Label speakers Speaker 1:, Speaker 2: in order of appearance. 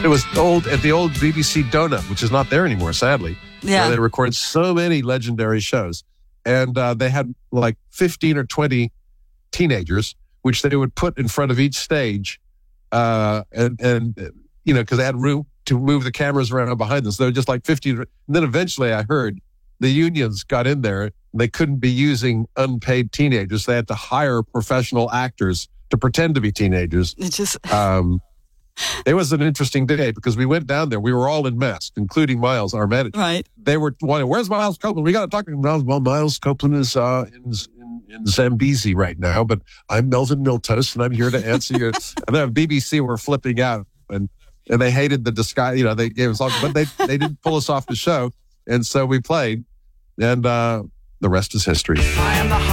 Speaker 1: It was at the old BBC Donut, which is not there anymore, sadly.
Speaker 2: Yeah.
Speaker 1: Where they recorded so many legendary shows. And they had like 15 or 20 teenagers, which they would put in front of each stage. And because they had room to move the cameras around behind them. So they were just like 15. And then eventually I heard the unions got in there. And they couldn't be using unpaid teenagers. They had to hire professional actors to pretend to be teenagers.
Speaker 2: It just...
Speaker 1: It was an interesting day because we went down there. We were all in masks, including Miles, our manager.
Speaker 2: Right.
Speaker 1: They were wondering, where's Miles Copeland? We got to talk to him. Well, Miles Copeland is in Zambezi right now, but I'm Melvin Miltos, and I'm here to answer your... And then BBC were flipping out, and they hated the disguise. They gave us all... But they didn't pull us off the show, and so we played, and the rest is history.
Speaker 3: I am the